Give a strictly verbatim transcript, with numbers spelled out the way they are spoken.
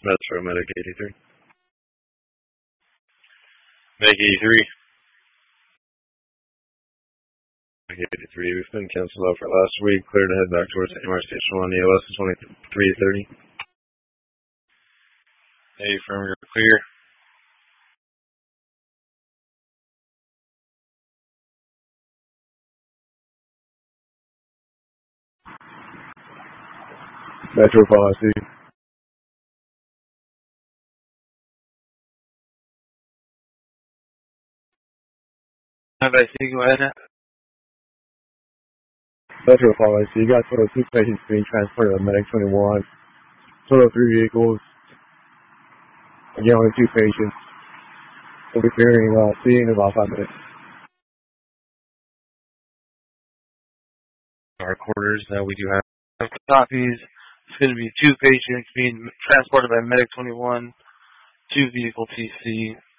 Metro Medic eighty-three. Medic eighty-three. Medic eighty-three. We've been canceled out for last week. Clear to head back towards M R Station one. E L S is twenty-three thirty. Hey, firm, you're clear. Metro policy. Have I seen you ahead? Metro policy. You got total two patients being transported to Medic twenty-one. Total three vehicles. Again, only two patients. We'll be clearing, uh, see you in about five minutes. Our quarters that we do have copies. It's going to be two patients being transported by Medic twenty-one, two vehicle T C.